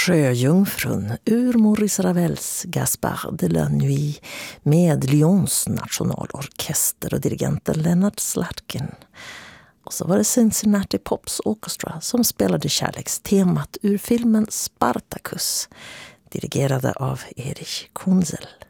Sjöjungfrun ur Maurice Ravels Gaspard de la Nuit med Lyons nationalorkester och dirigenten Leonard Slatkin. Och så var det Cincinnati Pops Orchestra som spelade kärlekstemat ur filmen Spartacus, dirigerade av Erich Kunzel.